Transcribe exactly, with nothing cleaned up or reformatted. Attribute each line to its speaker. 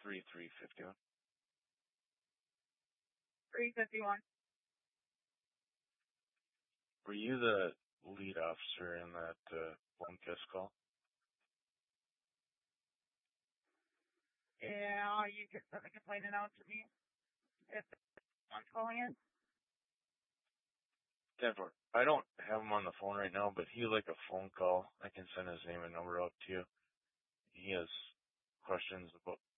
Speaker 1: three three fifty-one.
Speaker 2: three fifty-one.
Speaker 1: Were you the lead officer in that uh, Blomkist call?
Speaker 2: Yeah, you can send the complaint out to me if someone's calling it.
Speaker 1: ten four. I don't have him on the phone right now, but he'd like a phone call. I can send his name and number out to you. He has questions about